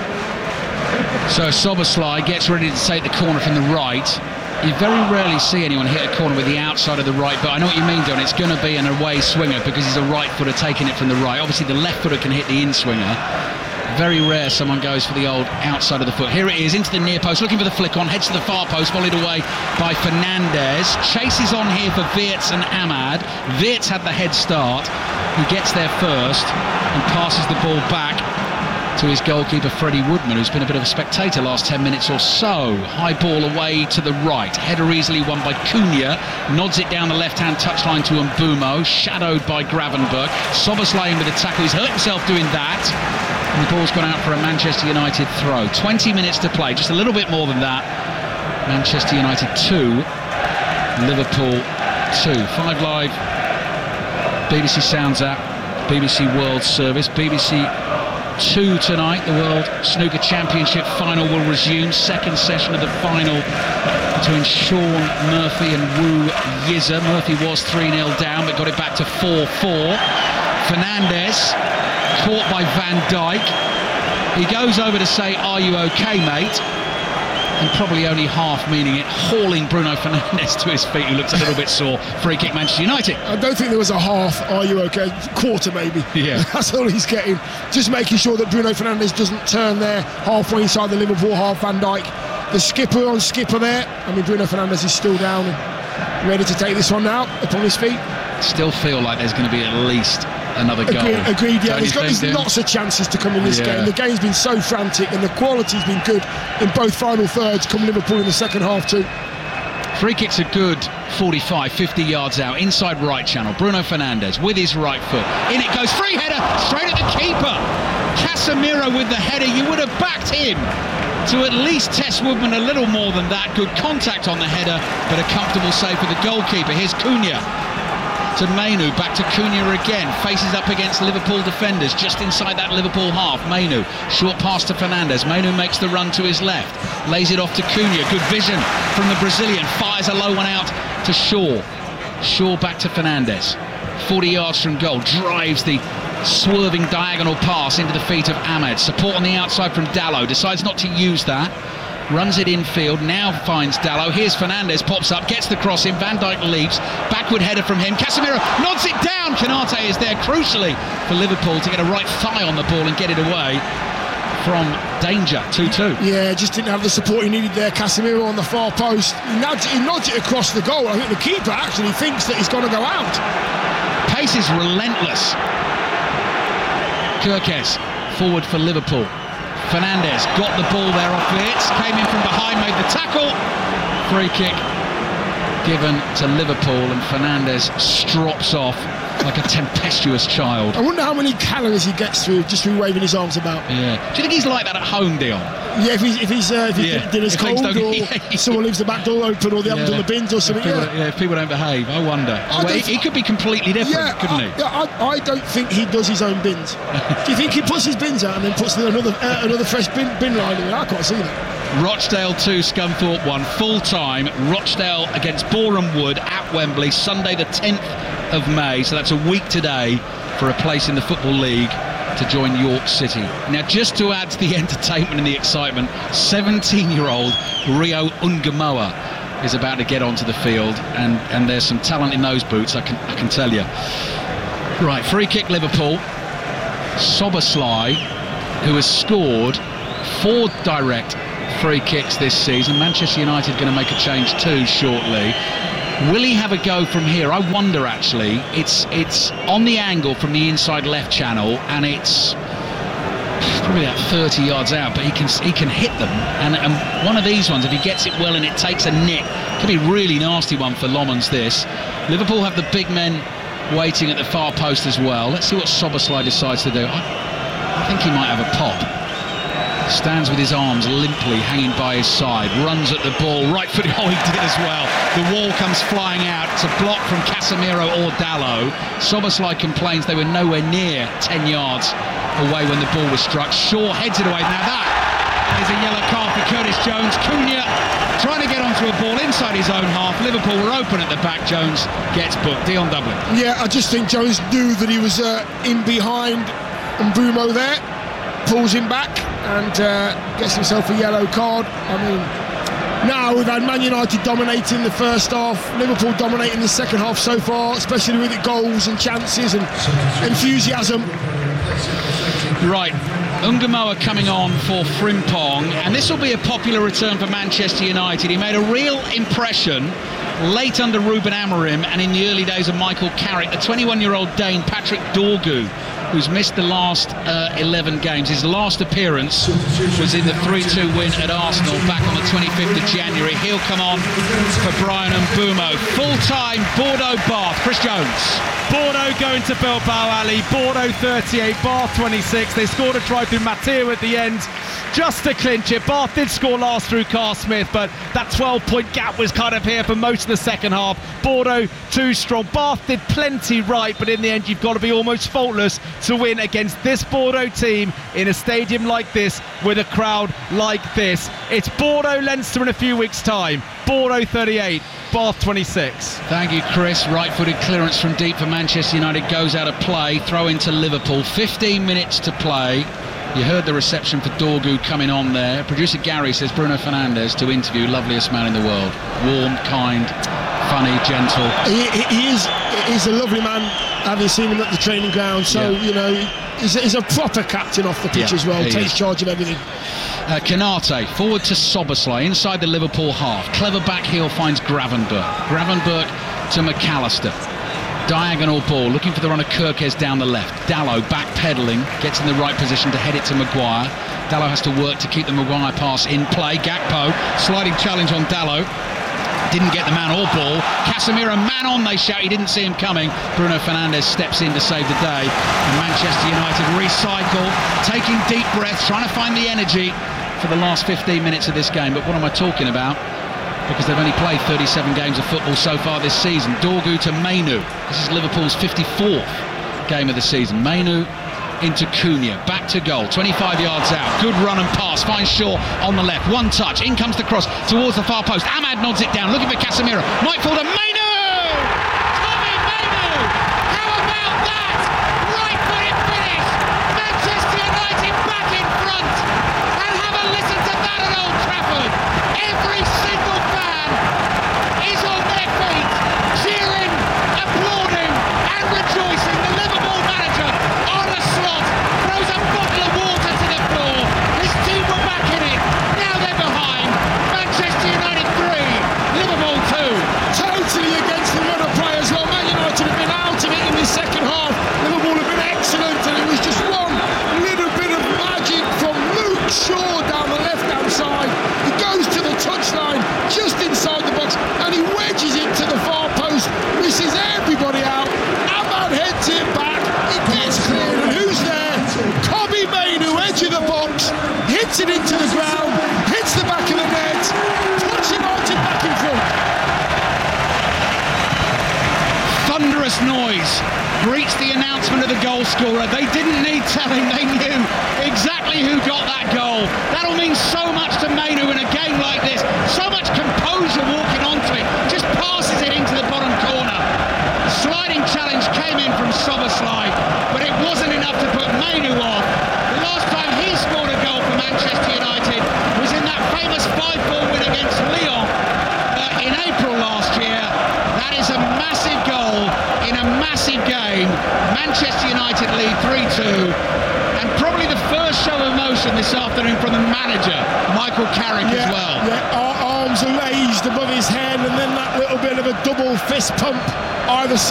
So Szoboszlai gets ready to take the corner from the right. You very rarely see anyone hit a corner with the outside of the right, but I know what you mean, Don. It's going to be an away swinger because he's a right footer taking it from the right. Obviously the left footer can hit the in swinger. Very rare someone goes for the old outside of the foot. Here it is, into the near post, looking for the flick on, heads to the far post, volleyed away by Fernandes. Chases on here for Wirtz and Ahmad. Wirtz had the head start. He gets there first and passes the ball back to his goalkeeper Freddie Woodman, who's been a bit of a spectator last ten minutes or so. High ball away to the right, header easily won by Cunha, nods it down the left-hand touchline to Mbumo, shadowed by Gravenberch. Szoboszlai in with a tackle, he's hurt himself doing that, and the ball's gone out for a Manchester United throw. twenty minutes to play, just a little bit more than that. Manchester United two, Liverpool two. Five Live, B B C Sounds app, B B C World Service, B B C two tonight. The World Snooker Championship final will resume. Second session of the final between Shaun Murphy and Wu Yizha. Murphy was three nil down but got it back to four four. Fernandes caught by Van Dijk. He goes over to say, "Are you okay, mate?" And probably only half meaning it, hauling Bruno Fernandes to his feet, who looks a little bit sore. Free kick Manchester United. I don't think there was a half, "Are you okay?" Quarter maybe. Yeah. That's all he's getting. Just making sure that Bruno Fernandes doesn't turn there halfway inside the Liverpool half. Van Dijk, the skipper on skipper there. I mean, Bruno Fernandes is still down and ready to take this one now, up on his feet. Still feel like there's going to be at least another goal. Agreed, agreed yeah. Don't There's, got, think, there's lots of chances to come in this yeah. game. The game's been so frantic and the quality's been good in both final thirds. Come Liverpool in the second half too. Free kick's a good forty-five, fifty yards out, inside right channel. Bruno Fernandes with his right foot. In it goes, free header, straight at the keeper. Casemiro with the header. You would have backed him to at least test Woodman a little more than that. Good contact on the header, but a comfortable save for the goalkeeper. Here's Cunha to Mainu, back to Cunha again, faces up against Liverpool defenders just inside that Liverpool half. Mainu, short pass to Fernandes. Mainu makes the run to his left, lays it off to Cunha. Good vision from the Brazilian, fires a low one out to Shaw. Shaw back to Fernandes, forty yards from goal, drives the swerving diagonal pass into the feet of Ahmed. Support on the outside from Dalot, decides not to use that. runs it infield, now finds Dalot. Here's Fernandez, pops up, gets the cross in, Van Dijk leaps, backward header from him, Casemiro nods it down, Konate is there crucially for Liverpool to get a right thigh on the ball and get it away from danger. Two two. Yeah, just didn't have the support he needed there. Casemiro on the far post, he nods, he nods it across the goal. I think the keeper actually thinks that he's going to go out. Pace is relentless. Kirkes forward for Liverpool. Fernandez got the ball there off Wirtz, came in from behind, made the tackle. Free kick given to Liverpool, and Fernandez strops off like a tempestuous child. I wonder how many calories he gets through just through waving his arms about. Yeah. Do you think he's like that at home, Dion? Yeah, if he's if he's uh, if his Yeah. dinner's If things cold, don't- or yeah, yeah. someone leaves the back door open, or they haven't Yeah. done the bins or If something. people, Yeah. yeah, if people don't behave, I wonder. I Well, he, don't- he could be completely different, Yeah, couldn't I, he? yeah, I, I don't think he does his own bins. Do you think he puts his bins out and then puts another uh, another fresh bin, bin line in? I can't see that. Rochdale two, Scunthorpe one, full time. Rochdale against Boreham Wood at Wembley, Sunday the tenth of May. So that's a week today for a place in the Football League to join York City. Now, just to add to the entertainment and the excitement, seventeen-year-old Rio Ungamoa is about to get onto the field, and, and there's some talent in those boots, I can I can tell you. Right, free kick Liverpool. Soboslai, who has scored four direct free kicks this season. Manchester United going to make a change too shortly. Will he have a go from here? I wonder, actually. It's it's on the angle from the inside left channel, and it's probably about thirty yards out, but he can he can hit them. And, and one of these ones, if he gets it well and it takes a nick, could be a really nasty one for Lomans, this. Liverpool have the big men waiting at the far post as well. Let's see what Soboslai decides to do. I, I think he might have a pop. Stands with his arms limply hanging by his side, runs at the ball, right foot. Oh, he did as well. The wall comes flying out. It's a block from Casemiro or Dalot. Soboslai complains they were nowhere near ten yards away when the ball was struck. Shaw heads it away. Now that is a yellow card for Curtis Jones. Cunha trying to get onto a ball inside his own half. Liverpool were open at the back. Jones gets booked. Dion Dublin. Yeah, I just think Jones knew that he was uh, in behind Mbumo there, pulls him back and uh, gets himself a yellow card. I mean, now we've had Man United dominating the first half, Liverpool dominating the second half so far, especially with the goals and chances and enthusiasm. Right, Ungamoa coming on for Frimpong, and this will be a popular return for Manchester United. He made a real impression late under Ruben Amorim and in the early days of Michael Carrick. The twenty-one-year-old Dane, Patrick Dorgu, who's missed the last uh, eleven games. His last appearance was in the three two win at Arsenal back on the twenty-fifth of January. He'll come on for Brian Mbumo. Full-time Bordeaux Bath. Chris Jones. Bordeaux going to Bilbao Ali. Bordeaux thirty-eight, Bath twenty-six. They scored a try through Mathieu at the end just to clinch it. Bath did score last through Carl Smith, but that twelve-point gap was kind of here for most of the second half. Bordeaux too strong. Bath did plenty right, but in the end you've got to be almost faultless to win against this Bordeaux team in a stadium like this with a crowd like this. It's Bordeaux Leinster in a few weeks' time. Bordeaux thirty-eight, Bath twenty-six. Thank you, Chris. Right-footed clearance from deep for Manchester United goes out of play. Throw into Liverpool. fifteen minutes to play. You heard the reception for Dorgu coming on there. Producer Gary says Bruno Fernandes to interview loveliest man in the world. Warm, kind, funny, gentle. He, he, he is he's a lovely man, having seen him at the training ground. So, Yeah. you know, he's a, he's a proper captain off the pitch Yeah, as well. he Takes is. charge of everything. Uh, Konate forward to Soboslai inside the Liverpool half. Clever back heel finds Gravenberg. Gravenberg to McAllister. Diagonal ball, looking for the run of Kirkes down the left. Dalot backpedaling, gets in the right position to head it to Maguire. Dalot has to work to keep the Maguire pass in play. Gakpo, sliding challenge on Dalot. Didn't get the man or ball. Casemiro, man on, they shout. He didn't see him coming. Bruno Fernandes steps in to save the day. And Manchester United recycle, taking deep breaths, trying to find the energy for the last fifteen minutes of this game. But what am I talking about? Because they've only played thirty-seven games of football so far this season. Dorgu to Mainu. This is Liverpool's fifty-fourth game of the season. Mainu into Cunha, back to goal, twenty-five yards out. Good run and pass, finds Shaw on the left. One touch, in comes the cross towards the far post. Ahmad nods it down, looking for Casemiro. Might fall to Mainu! Tommy Mainu! How about that? Right-footed finish! Manchester United back in front! And have a listen to that at Old Trafford! thunderous noise greets the announcement of the goal scorer. They didn't need telling, they knew exactly who got that goal. That'll mean so much to Mainoo in a game like this. So much composure walking onto it, just passes it into the bottom corner. The sliding challenge came in from Soboslai, but it wasn't enough to put Mainoo off. The last time he scored a goal for Manchester United was in that famous five four win against Lyon uh, in April last year. That is a massive goal in a massive game. Manchester United lead three two, and probably the first show of emotion this afternoon from the manager, Michael Carrick, yeah, as well. Yeah, our arms are raised above his head, and then that little bit of a double fist pump either side.